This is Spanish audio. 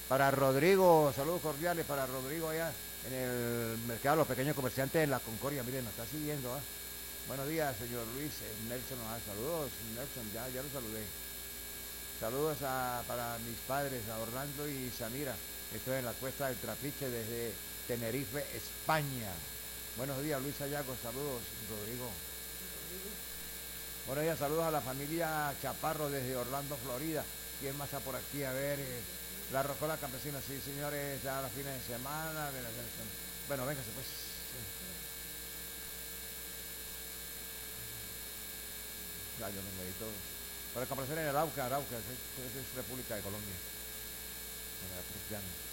Para Rodrigo, saludos cordiales para Rodrigo allá en el mercado de los pequeños comerciantes en La Concordia. Miren, nos está siguiendo. Buenos días, señor Luis. Nelson nos da saludos. Nelson, ya lo saludé. Saludos para mis padres, a Orlando y Samira. Estoy en la Cuesta del Trapiche desde Tenerife, España. Buenos días, Luis Ayago. Saludos, Rodrigo. Buenos días, saludos a la familia Chaparro desde Orlando, Florida. ¿Quién más está por aquí? A ver, la Rocola Campesina. Sí, señores, ya a los fines de semana. Bueno, véngase pues. Ya, yo me medito. Para comparación en Arauca, esa es República de Colombia. Cristiano.